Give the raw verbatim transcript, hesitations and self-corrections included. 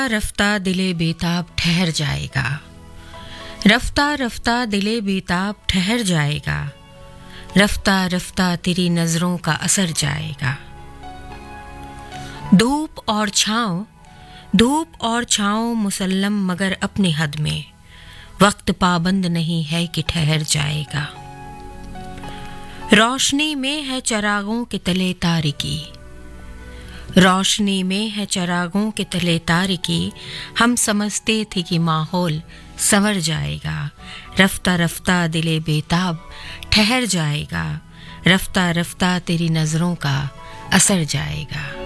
रफ्ता दिले बेताब ठहर जाएगा, रफ्ता रफ्ता दिले बेताब ठहर जाएगा, रफ्ता रफ्ता तेरी नजरों का असर जाएगा। धूप और छाँव, धूप और छाँव मुसल्लम मगर अपने हद में, वक्त पाबंद नहीं है कि ठहर जाएगा। रोशनी में है चरागों के तले तारिकी, रोशनी में है चरागों के तले तारिकी, हम समझते थे कि माहौल संवर जाएगा, रफ्ता रफ्ता दिले बेताब ठहर जाएगा, रफ्ता रफ्ता तेरी नजरों का असर जाएगा।